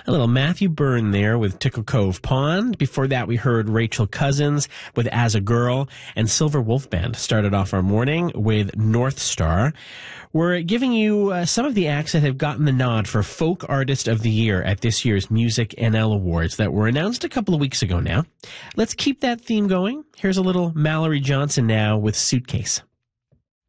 A little Matthew Byrne there with Tickle Cove Pond. Before that, we heard Rachel Cousins with As a Girl, and Silver Wolf Band started off our morning with North Star. We're giving you some of the acts that have gotten the nod for Folk Artist of the Year at this year's Music NL Awards that were announced a couple of weeks ago now. Let's keep that theme going. Here's a little Mallory Johnson now with Suitcase.